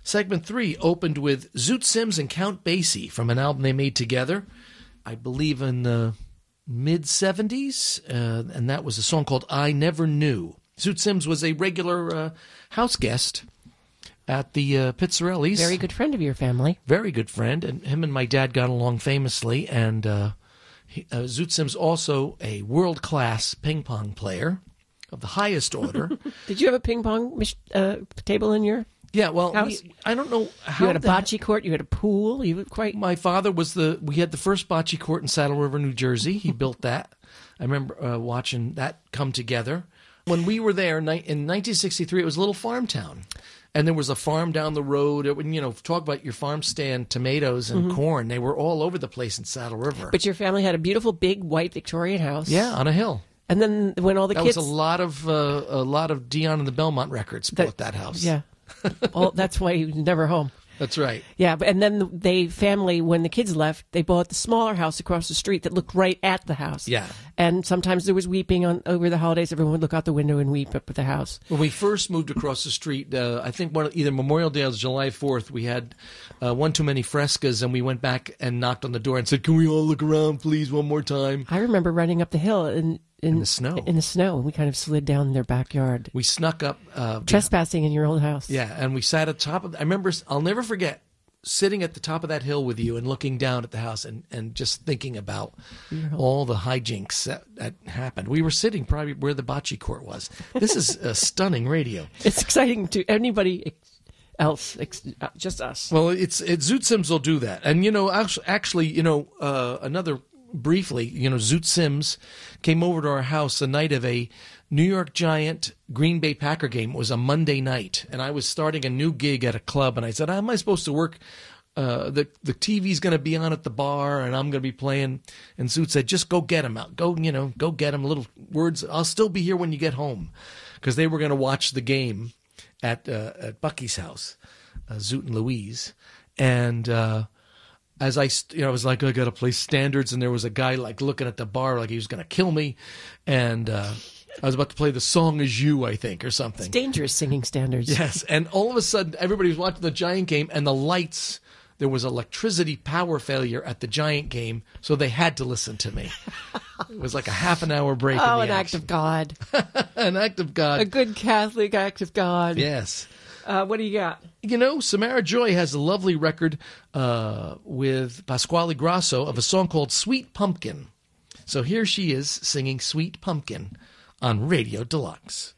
Segment 3 opened with Zoot Sims and Count Basie from an album they made together, I believe in the mid-'70s, and that was a song called I Never Knew. Zoot Sims was a regular house guest at the Pizzarelli's. Very good friend of your family. Very good friend, and him and my dad got along famously, and Zoot Sims also a world-class ping pong player of the highest order. Did you have a ping pong table in your Yeah, well, house? I don't know how. You had a bocce court. You had a pool. You were quite. My father was we had the first bocce court in Saddle River, New Jersey. He built that. I remember watching that come together. When we were there in 1963, it was a little farm town. And there was a farm down the road. Talk about your farm stand, tomatoes and corn. They were all over the place in Saddle River. But your family had a beautiful, big, white Victorian house. Yeah, on a hill. And then when all the that kids... was a lot of Dion and the Belmont records built that house. Yeah. That's why he was never home. That's right. Yeah, and then when the kids left, they bought the smaller house across the street that looked right at the house. Yeah. And sometimes there was weeping over the holidays. Everyone would look out the window and weep up at the house. When we first moved across the street, I think either Memorial Day or July 4th, we had one too many frescas, and we went back and knocked on the door and said, "Can we all look around, please, one more time?" I remember running up the hill in the snow. In the snow, and we kind of slid down in their backyard. We snuck up. Trespassing in your old house. Yeah, and we sat at the top of... I remember, I'll never forget, sitting at the top of that hill with you and looking down at the house and just thinking about all the hijinks that happened. We were sitting probably where the bocce court was. This is a stunning radio. It's exciting to anybody else, just us. Well, it's Zoot Sims will do that. And, actually, another... Briefly, Zoot Sims came over to our house the night of a New York Giant Green Bay Packer game. It was a Monday night, and I was starting a new gig at a club, and I said, "How am I supposed to work? The TV's going to be on at the bar, and I'm going to be playing." And Zoot said, "Just go get him out. Go get him. Little words. I'll still be here when you get home," because they were going to watch the game at Bucky's house, Zoot and Louise, and. As I was like, I got to play standards, and there was a guy like looking at the bar like he was going to kill me, and I was about to play The Song Is You, I think, or something. It's dangerous singing standards. Yes, and all of a sudden, everybody was watching the Giant game, and the lights, there was electricity power failure at the Giant game, so they had to listen to me. It was like a half an hour break. Oh, an act of God. An act of God. A good Catholic act of God. Yes. What do you got? Samara Joy has a lovely record with Pasquale Grasso of a song called Sweet Pumpkin. So here she is singing Sweet Pumpkin on Radio Deluxe.